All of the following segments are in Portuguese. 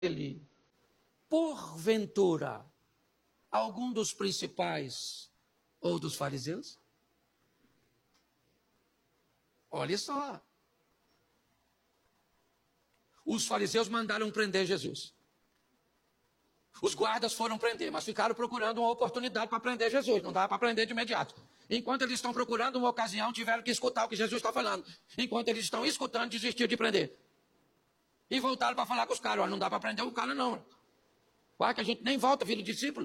ele, porventura, algum dos principais ou dos fariseus? Olha só. Os fariseus mandaram prender Jesus. Os guardas foram prender, mas ficaram procurando uma oportunidade para prender Jesus. Não dava para prender de imediato. Enquanto eles estão procurando uma ocasião, tiveram que escutar o que Jesus está falando. Enquanto eles estão escutando, desistiu de prender. E voltaram para falar com os caras. Olha, não dá para prender o cara não. Quase que a gente nem volta, filho discípulo.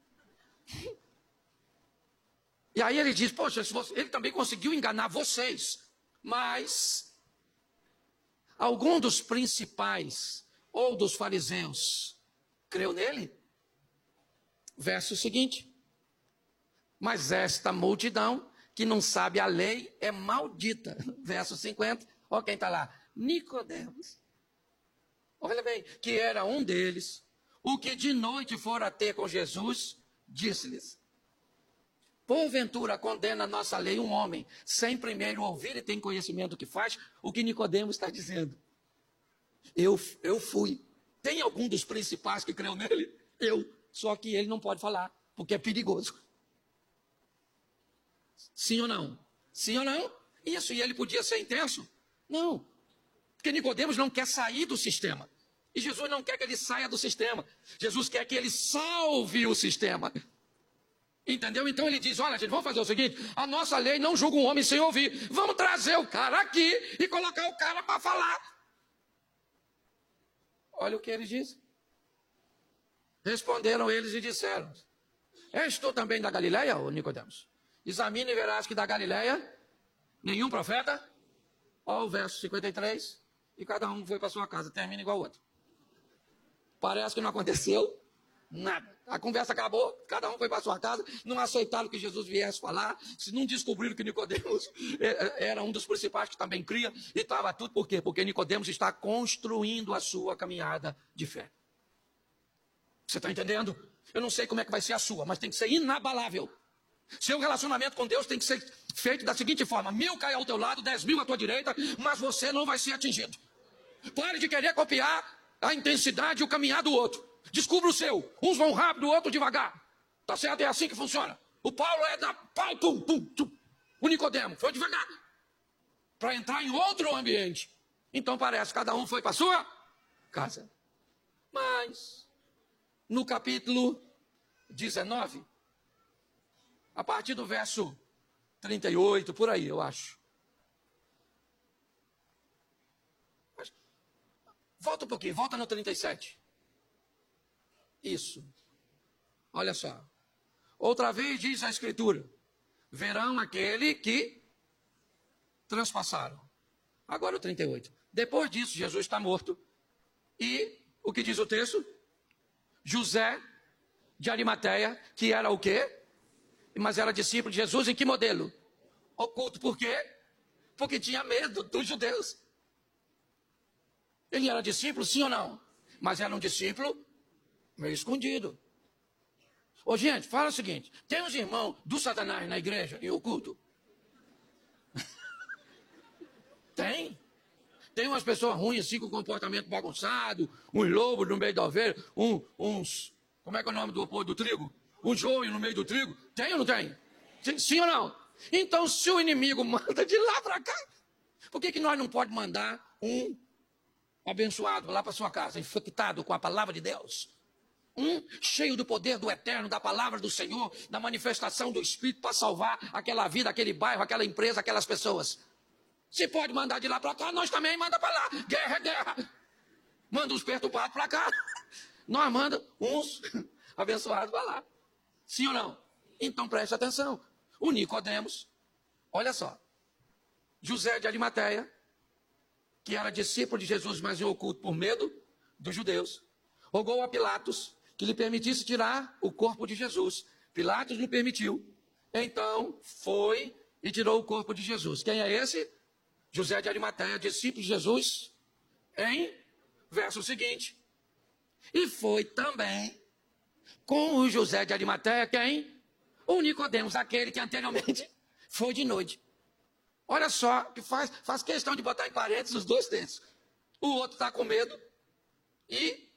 E aí ele diz, poxa, ele também conseguiu enganar vocês. Mas algum dos principais ou dos fariseus creu nele? Verso seguinte. Mas esta multidão que não sabe a lei é maldita. Verso 50. Olha quem está lá. Nicodemos. Olha bem, que era um deles. O que de noite fora ter com Jesus, disse-lhes: porventura condena a nossa lei um homem, sem primeiro ouvir e tem conhecimento do que faz? O que Nicodemos está dizendo. Eu fui. Tem algum dos principais que creu nele? Eu. Só que ele não pode falar, porque é perigoso. Sim ou não? Sim ou não? Isso, e ele podia ser intenso? Não. Porque Nicodemos não quer sair do sistema. E Jesus não quer que ele saia do sistema. Jesus quer que ele salve o sistema. Entendeu? Então ele diz, olha gente, vamos fazer o seguinte, a nossa lei não julga um homem sem ouvir. Vamos trazer o cara aqui e colocar o cara para falar. Olha o que ele diz. Responderam eles e disseram: és tu também da Galileia, ô Nicodemos? Examina e verás que da Galileia nenhum profeta. Olha o verso 53. E cada um foi para sua casa. Termina igual o outro. Parece que não aconteceu nada. A conversa acabou, cada um foi para sua casa, não aceitaram que Jesus viesse falar, se não descobriram que Nicodemos era um dos principais que também cria, e estava tudo por quê? Porque Nicodemos está construindo a sua caminhada de fé. Você está entendendo? Eu não sei como é que vai ser a sua, mas tem que ser inabalável. Seu relacionamento com Deus tem que ser feito da seguinte forma: 1000 cai ao teu lado, 10.000 à tua direita, mas você não vai ser atingido. Pare de querer copiar a intensidade e o caminhar do outro. Descubra o seu. Uns vão rápido, o outro devagar. Tá certo? É assim que funciona. O Paulo é da pai, pum, pum, pum. O Nicodemo foi devagar para entrar em outro ambiente. Então parece que cada um foi para sua casa. Mas no capítulo 19, a partir do verso 38, por aí, eu acho. Volta um pouquinho, volta no 37. Isso. Olha só. Outra vez diz a Escritura: verão aquele que transpassaram. Agora o 38. Depois disso, Jesus está morto. E o que diz o texto? José de Arimateia, que era o quê? Mas era discípulo de Jesus em que modelo? Oculto. Por quê? Porque tinha medo dos judeus. Ele era discípulo, sim ou não? Mas era um discípulo meio escondido. Ô gente, fala o seguinte: tem uns irmãos do Satanás na igreja e oculto? Tem. Tem umas pessoas ruins assim, com comportamento bagunçado, uns lobos no meio da ovelha, uns, como é que é o nome do trigo? Um joio no meio do trigo. Tem ou não tem? Sim ou não? Então, se o inimigo manda de lá para cá, por que nós não podemos mandar um abençoado lá para sua casa, infectado com a palavra de Deus? Cheio do poder do eterno, da palavra do Senhor, da manifestação do Espírito para salvar aquela vida, aquele bairro, aquela empresa, aquelas pessoas. Se pode mandar de lá para cá, nós também manda para lá. Guerra é guerra. Manda uns perturbados para cá. Nós manda uns abençoados para lá. Sim ou não? Então preste atenção. O Nicodemos, olha só. José de Arimateia, que era discípulo de Jesus, mas em oculto por medo dos judeus, rogou a Pilatos que lhe permitisse tirar o corpo de Jesus. Pilatos não permitiu. Então foi e tirou o corpo de Jesus. Quem é esse? José de Arimateia, discípulo de Jesus, em verso seguinte. E foi também com o José de Arimateia quem? O Nicodemos, aquele que anteriormente foi de noite. Olha só, que faz questão de botar em parênteses os dois textos. O outro está com medo e